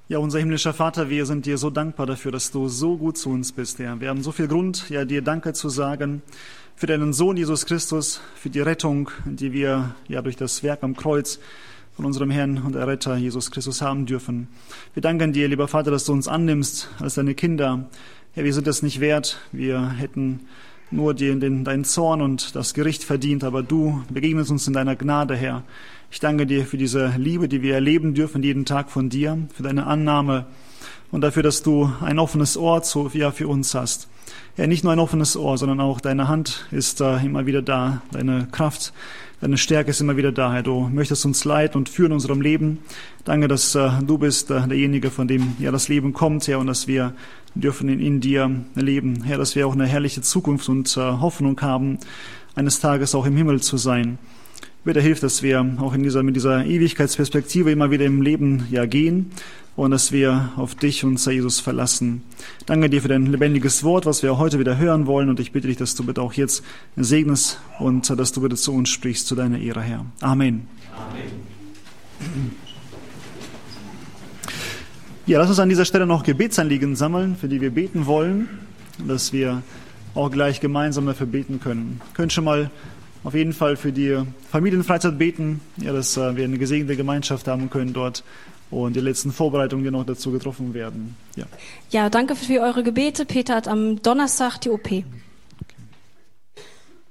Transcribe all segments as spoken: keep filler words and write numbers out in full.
Ja, unser himmlischer Vater, wir sind dir so dankbar dafür, dass du so gut zu uns bist, Herr. Wir haben so viel Grund, ja, dir Danke zu sagen für deinen Sohn Jesus Christus, für die Rettung, die wir ja durch das Werk am Kreuz von unserem Herrn und Erretter Jesus Christus haben dürfen. Wir danken dir, lieber Vater, dass du uns annimmst als deine Kinder. Herr, wir sind das nicht wert. Wir hätten nur dir den, deinen Zorn und das Gericht verdient, aber du begegnest uns in deiner Gnade, Herr. Ich danke dir für diese Liebe, die wir erleben dürfen, jeden Tag von dir, für deine Annahme und dafür, dass du ein offenes Ohr zu, ja, für uns hast. Ja, nicht nur ein offenes Ohr, sondern auch deine Hand ist äh, immer wieder da, deine Kraft, deine Stärke ist immer wieder da, Herr. Du möchtest uns leiten und führen in unserem Leben. Danke, dass äh, du bist äh, derjenige, von dem ja das Leben kommt, Herr, und dass wir dürfen in, in dir leben. Herr, dass wir auch eine herrliche Zukunft und äh, Hoffnung haben, eines Tages auch im Himmel zu sein. Bitte hilf, dass wir auch in dieser, mit dieser Ewigkeitsperspektive immer wieder im Leben ja gehen und dass wir auf dich, unser Jesus, verlassen. Danke dir für dein lebendiges Wort, was wir heute wieder hören wollen, und ich bitte dich, dass du bitte auch jetzt segnest und dass du bitte zu uns sprichst, zu deiner Ehre, Herr. Amen. Amen. Ja, lass uns an dieser Stelle noch Gebetsanliegen sammeln, für die wir beten wollen, dass wir auch gleich gemeinsam dafür beten können. Wir können schon mal auf jeden Fall für die Familienfreizeit beten, ja, dass äh, wir eine gesegnete Gemeinschaft haben können dort und die letzten Vorbereitungen, die noch dazu getroffen werden. Ja, ja, danke für eure Gebete. Peter hat am Donnerstag die O P. Okay.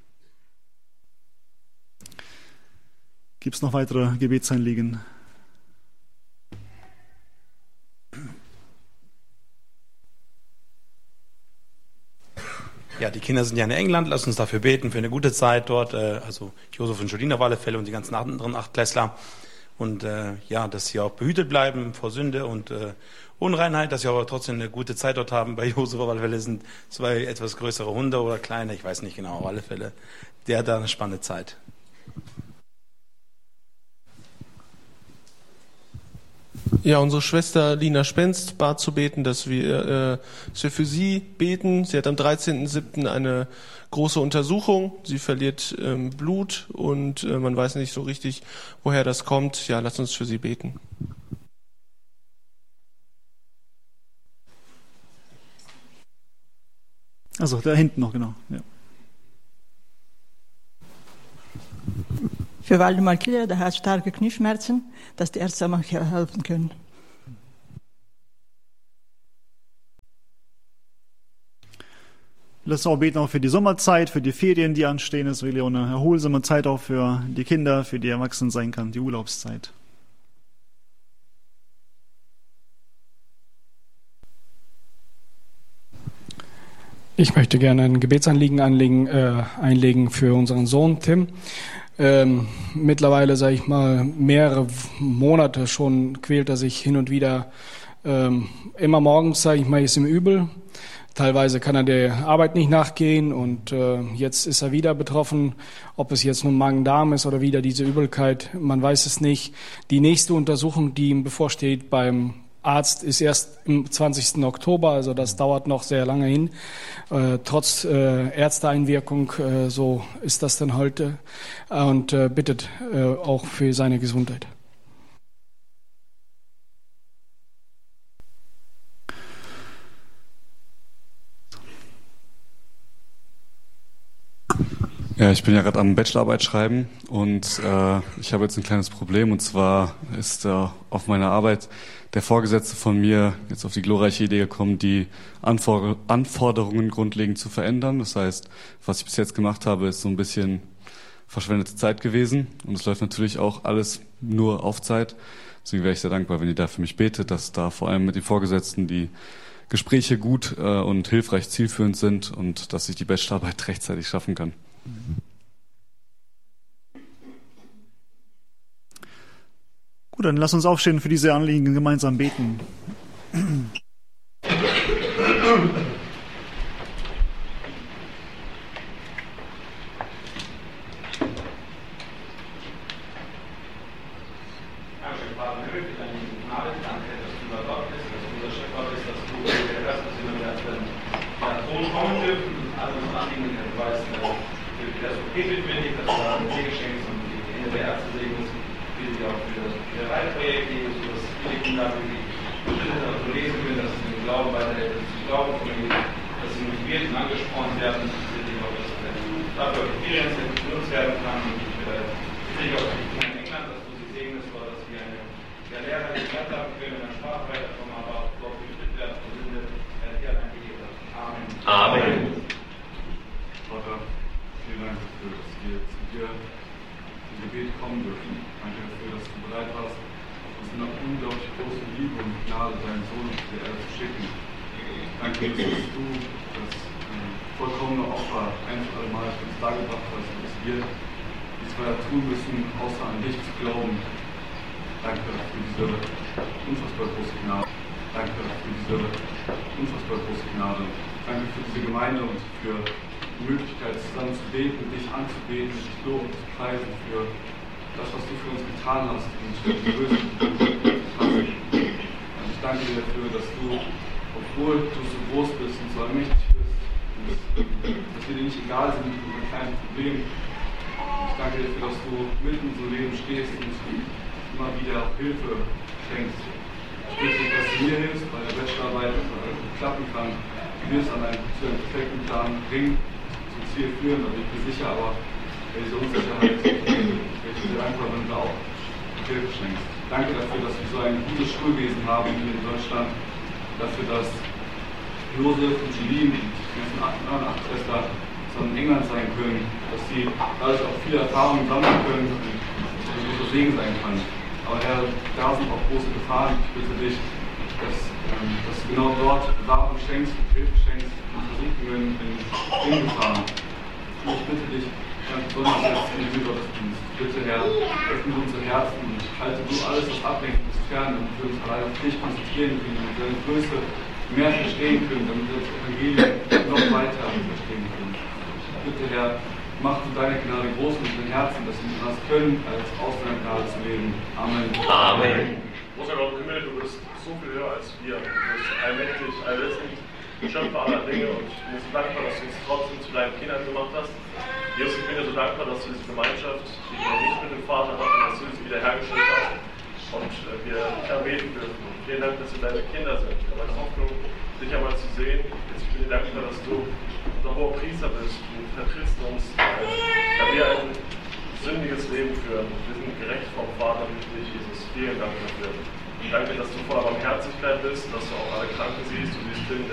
Gibt es noch weitere Gebetsanliegen? Ja, die Kinder sind ja in England, lasst uns dafür beten, für eine gute Zeit dort, äh, also Josef und Jolina auf alle Fälle und die ganzen anderen Achtklässler. Und äh, ja, dass sie auch behütet bleiben vor Sünde und äh, Unreinheit, dass sie aber trotzdem eine gute Zeit dort haben. Bei Josef auf alle Fälle sind zwei etwas größere Hunde oder kleine, ich weiß nicht genau, auf alle Fälle. Der hat da eine spannende Zeit. Ja, unsere Schwester Lina Spenst bat zu beten, dass wir, äh, dass wir für sie beten. Sie hat am dreizehnten siebten eine große Untersuchung. Sie verliert ähm, Blut und äh, man weiß nicht so richtig, woher das kommt. Ja, lasst uns für sie beten. Also da hinten noch, genau. Ja. Für Waldemar Killer, der hat starke Knieschmerzen, dass die Ärzte mal helfen können. Lass uns auch beten auch für die Sommerzeit, für die Ferien, die anstehen. Es will ja auch eine erholsame Zeit auch für die Kinder, für die Erwachsenen sein kann, die Urlaubszeit. Ich möchte gerne ein Gebetsanliegen anlegen, äh, einlegen für unseren Sohn Tim. Ähm, mittlerweile, sage ich mal, mehrere Monate schon quält er sich hin und wieder. Ähm, immer morgens, sage ich mal, ist ihm übel. Teilweise kann er der Arbeit nicht nachgehen und äh, jetzt ist er wieder betroffen. Ob es jetzt nun Magen-Darm ist oder wieder diese Übelkeit, man weiß es nicht. Die nächste Untersuchung, die ihm bevorsteht beim Arzt, ist erst am zwanzigsten Oktober, also das dauert noch sehr lange hin. Äh, trotz äh, Ärzteeinwirkung, äh, so ist das dann heute, und äh, bittet äh, auch für seine Gesundheit. Ja, ich bin ja gerade am Bachelorarbeit schreiben und äh, ich habe jetzt ein kleines Problem, und zwar ist äh, auf meiner Arbeit der Vorgesetzte von mir jetzt auf die glorreiche Idee gekommen, die Anfor- Anforderungen grundlegend zu verändern. Das heißt, was ich bis jetzt gemacht habe, ist so ein bisschen verschwendete Zeit gewesen, und es läuft natürlich auch alles nur auf Zeit. Deswegen wäre ich sehr dankbar, wenn ihr da für mich betet, dass da vor allem mit den Vorgesetzten die Gespräche gut äh, und hilfreich zielführend sind und dass ich die Bachelorarbeit rechtzeitig schaffen kann. Gut, dann lass uns aufstehen, für diese Anliegen gemeinsam beten. so lesen können, dass sie den Glauben weiterhelfen, dass sie Glauben bringen, dass sie motiviert und angesprochen werden, dass dafür auch Experience genutzt werden kann. Und ich sehe auch die Kinder in England, dass du sie segnest, dass wir eine der Lehrer die Zeit haben können, eine Sprache weiterkommen, aber auch dort behütet werden von Sünde, der dir dann gegeben hat. Amen. Amen. Vater, vielen Dank dafür, dass wir zu dir im Gebet kommen dürfen. Danke dafür, dass du bereit warst, uns in einer unglaublich großen Liebe und Gnade deinen Sohn auf die Erde zu schicken. Danke, dass du das äh, vollkommene Opfer ein für alle Mal für uns dargebracht hast und dass wir nichts weiter tun müssen, außer an dich zu glauben. Danke für diese unfassbar große Gnade. Danke für diese unfassbar große Gnade. Danke für diese Gemeinde und für die Möglichkeit, zusammen zu beten, dich anzubeten, dich loben, zu preisen für das, was du für uns getan hast und für die Größe, die du hast. Und ich danke dir dafür, dass du, obwohl du so groß bist und so allmächtig bist, und dass wir dir nicht egal sind mit unseren kleinen Problemen. Ich danke dir dafür, dass du mitten in so Leben stehst und immer wieder Hilfe schenkst. Ich bitte dich, dass du mir hilfst, bei der Bachelorarbeit klappen kann. Du wirst an einen, zu einem perfekten Plan bringen, zum Ziel führen, da bin ich mir sicher, aber bei dieser Unsicherheit bin ich dir dankbar, wenn du auch Hilfe schenkst. Danke dafür, dass wir so ein gutes Schulwesen haben hier in Deutschland, dafür, dass Josef und Jeline, die ganzen anderen acht Schwestern, zusammen in England sein können, dass sie dadurch auch viele Erfahrungen sammeln können und ein großer Segen sein kann. Aber Herr, da sind auch große Gefahren. Ich bitte dich, dass, ähm, dass du genau dort Bewahrung schenkst und Hilfe schenkst und Versuchungen in, in Gefahren. Und ich bitte dich, ganz besonders jetzt in diesem Gottesdienst, bitte Herr, öffne unsere Herzen und halte du alles, was ablenkt, uns fern, damit wir uns allein auf dich konzentrieren können, damit wir deine Größe mehr verstehen können, damit wir das Evangelium noch weiter verstehen können. Bitte Herr, mach du deine Gnade groß in unseren Herzen, dass wir das können, als aus deiner Gnade zu leben. Amen. Amen. Großer Gott im Himmel, du bist so viel höher als wir. Du bist allmächtig, allwissend, Schöpfer aller Dinge und ich bin so dankbar, dass du uns trotzdem zu deinen Kindern gemacht hast. Jesus, ich bin dir so dankbar, dass du diese Gemeinschaft, die wir nicht mit dem Vater hatten, dass du sie wiederhergestellt hast und wir erbeten dürfen. Und vielen Dank, dass wir deine Kinder sind. Ich habe eine Hoffnung, dich einmal zu sehen. Jetzt, ich bin dir dankbar, dass du unser hoher Priester bist. Du vertrittst uns, da wir ein sündiges Leben führen. Wir sind gerecht vom Vater durch dich, Jesus. Vielen Dank dafür. Und danke, dass du voller Barmherzigkeit bist, dass du auch alle Kranken siehst, du siehst Blinde,